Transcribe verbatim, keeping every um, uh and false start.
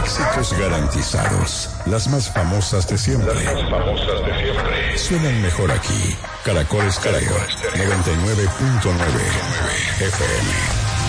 Éxitos garantizados. Las más famosas de siempre. Las más famosas de siempre. Suenan mejor aquí. Caracol Estéreo noventa y nueve punto nueve F M.